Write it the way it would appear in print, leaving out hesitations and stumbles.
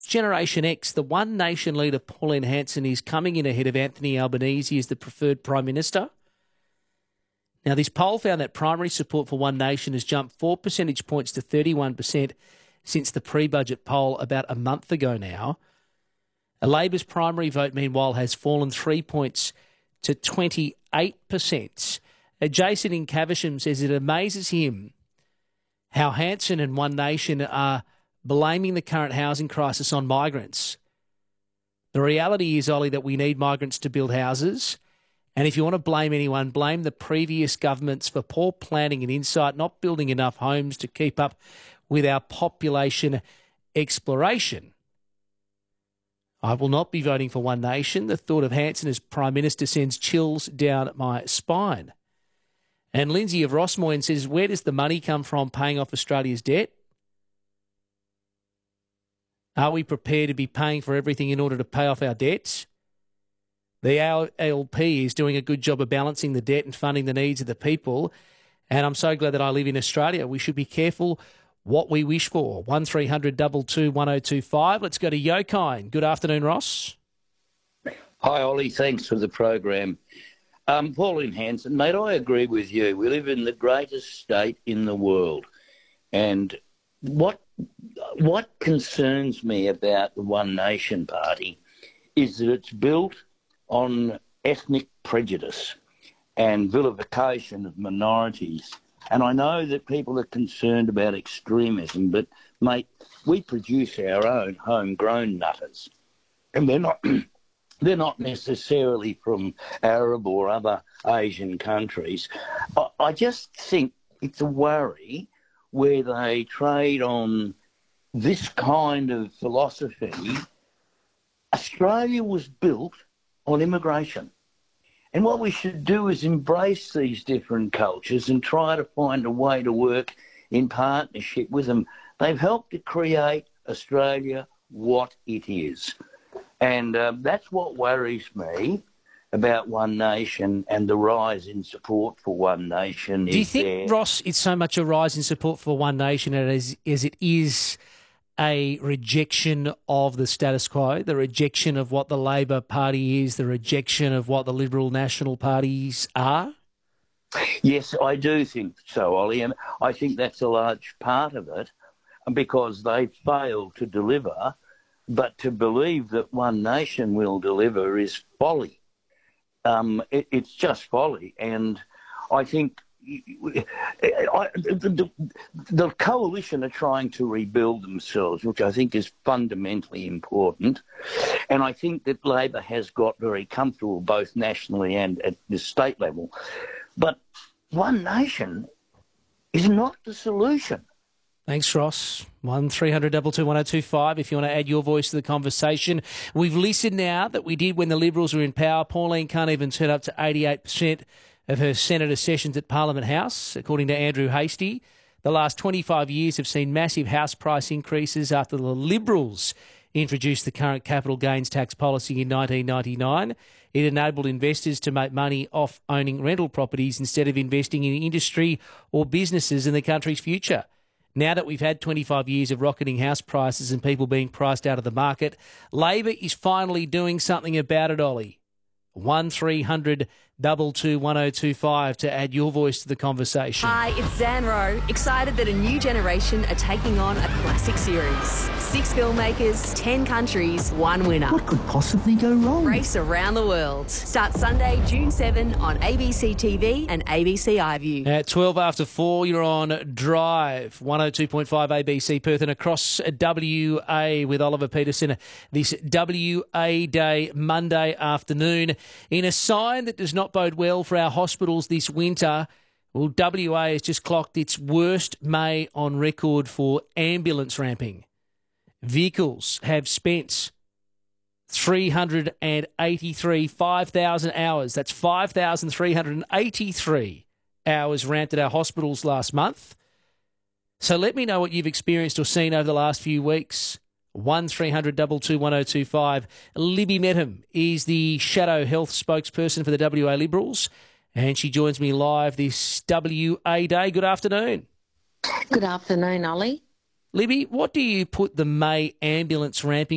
Generation X, the One Nation leader Pauline Hanson is coming in ahead of Anthony Albanese as the preferred Prime Minister. Now, this poll found that primary support for One Nation has jumped 4 percentage points to 31% since the pre-budget poll about a month ago now. Labor's primary vote, meanwhile, has fallen 3 points to 28%. Jason in Caversham says it amazes him how Hanson and One Nation are blaming the current housing crisis on migrants. The reality is, Ollie, that we need migrants to build houses. And if you want to blame anyone, blame the previous governments for poor planning and insight, not building enough homes to keep up with our population exploration. I will not be voting for One Nation. The thought of Hanson as Prime Minister sends chills down my spine. And Lindsay of Rossmoyne says, where does the money come from paying off Australia's debt? Are we prepared to be paying for everything in order to pay off our debts? The ALP is doing a good job of balancing the debt and funding the needs of the people. And I'm so glad that I live in Australia. We should be careful what we wish for. 1300 22 1025. Let's go to Yokine. Good afternoon, Ross. Hi, Ollie. Thanks for the program. Pauline Hanson, mate, I agree with you. We live in the greatest state in the world. And what concerns me about the One Nation Party is that it's built on ethnic prejudice and vilification of minorities. And I know that people are concerned about extremism, but, mate, we produce our own homegrown nutters. And they're not necessarily from Arab or other Asian countries. I just think it's a worry where they trade on this kind of philosophy. Australia was built on immigration. And what we should do is embrace these different cultures and try to find a way to work in partnership with them. They've helped to create Australia what it is. And that's what worries me about One Nation and the rise in support for One Nation. Do you think, Ross, it's so much a rise in support for One Nation as it is a rejection of the status quo, the rejection of what the Labor Party is, the rejection of what the Liberal National parties are? Yes, I do think so, Ollie, and I think that's a large part of it because they failed to deliver, but to believe that One Nation will deliver is folly. It's just folly, and I think the coalition are trying to rebuild themselves, which I think is fundamentally important. And I think that Labor has got very comfortable both nationally and at the state level. But One Nation is not the solution. Thanks, Ross. 1300 22 1025 if you want to add your voice to the conversation. We've listened now that we did when the Liberals were in power. Pauline can't even turn up to 88% of her senator sessions at Parliament House, according to Andrew Hastie. The last 25 years have seen massive house price increases after the Liberals introduced the current capital gains tax policy in 1999. It enabled investors to make money off owning rental properties instead of investing in industry or businesses in the country's future. Now that we've had 25 years of rocketing house prices and people being priced out of the market, Labor is finally doing something about it, Ollie. 1300 22 1025 to add your voice to the conversation. Hi, it's Zan Rowe. Excited that a new generation are taking on a classic series. 6 filmmakers, 10 countries, 1 winner. What could possibly go wrong? Race around the world. Start Sunday, June 7 on ABC TV and ABC iView. At 12 after 4, you're on Drive, 102.5 ABC Perth and across WA with Oliver Peterson this WA Day Monday afternoon. In a sign that does not bode well for our hospitals this winter, well, WA has just clocked its worst May on record for ambulance ramping. Vehicles have spent 5,000 hours. That's 5,383 hours ramped at our hospitals last month. So let me know what you've experienced or seen over the last few weeks. 1300 22 1025. Libby Medham is the Shadow Health spokesperson for the WA Liberals, and she joins me live this WA Day. Good afternoon. Good afternoon, Ollie. Libby, what do you put the May ambulance ramping